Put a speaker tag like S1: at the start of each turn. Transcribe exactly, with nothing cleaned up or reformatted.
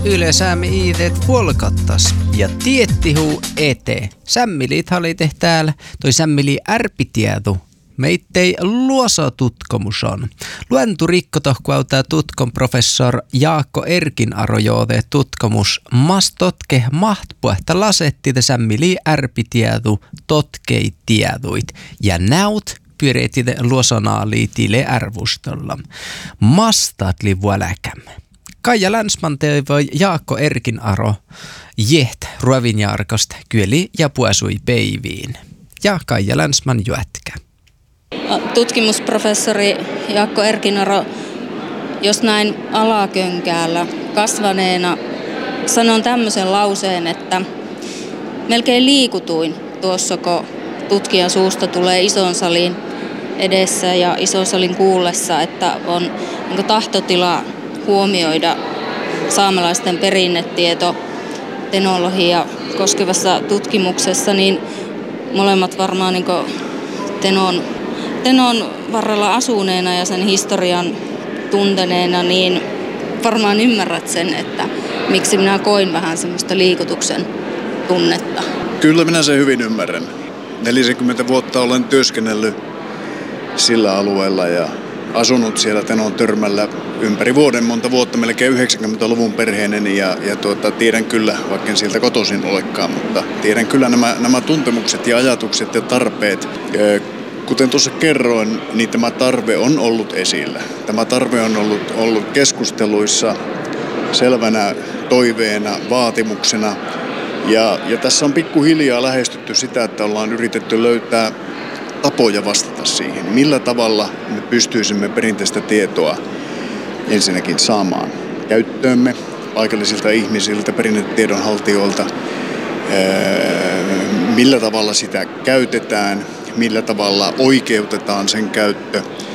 S1: Yle Sämi iidet puolkattas ja tiettihuu ete. Sämmilit halite täällä, toi sämmili ärpitiedu. Meittei luosa tutkomus on. Luentu rikkotohkuautaa tutkon professor Jaakko Erkinaro joode tutkomus mastotke mahtpuehta lasetti te sämmili ärpitiedu totkei tieduit ja näut pyöreitide luosonaali tile ärvustolla. Mastatli vuoläkämme. Kaija Länsman teivoi Jaakko Erkinaro jeht ruovinjarkosta kyöli ja puesui peiviin. Ja Kaija Länsman juetkä.
S2: Tutkimusprofessori Jaakko Erkinaro, jos näin alakönkäällä kasvaneena sanon tämmöisen lauseen, että melkein liikutuin tuossa, kun tutkijan suusta tulee ison salin edessä ja ison salin kuullessa, että on niin tahtotila huomioida saamelaisten perinnetieto tenologia koskevassa tutkimuksessa, niin molemmat varmaan niin tenon, tenon varrella asuneena ja sen historian tunteneena, niin varmaan ymmärrät sen, että miksi minä koin vähän semmoista liikutuksen tunnetta.
S3: Kyllä minä sen hyvin ymmärrän. neljäkymmentä vuotta olen työskennellyt sillä alueella ja asunut siellä Tenon Törmällä ympäri vuoden monta vuotta, melkein yhdeksänkymmentäluvun perheinen ja, ja tuota, tiedän kyllä, vaikka en sieltä kotoisin olekaan, mutta tiedän kyllä nämä, nämä tuntemukset ja ajatukset ja tarpeet. Kuten tuossa kerroin, niin tämä tarve on ollut esillä. Tämä tarve on ollut, ollut keskusteluissa selvänä toiveena, vaatimuksena. Ja, ja tässä on pikkuhiljaa lähestytty sitä, että ollaan yritetty löytää tapoja vastata siihen. Millä tavalla me pystyisimme perinteistä tietoa ensinnäkin saamaan käyttöömme paikallisilta ihmisiltä, perinnetiedon haltijoilta. Millä tavalla sitä käytetään, millä tavalla oikeutetaan sen käyttö.